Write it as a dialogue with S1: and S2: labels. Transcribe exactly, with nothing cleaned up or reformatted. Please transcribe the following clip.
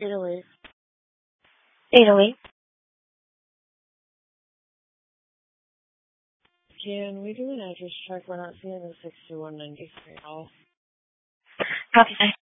S1: Italy.
S2: Italy.
S1: Can we do an address check? We're not seeing the sixty-one ninety-three at all.
S2: Copy that.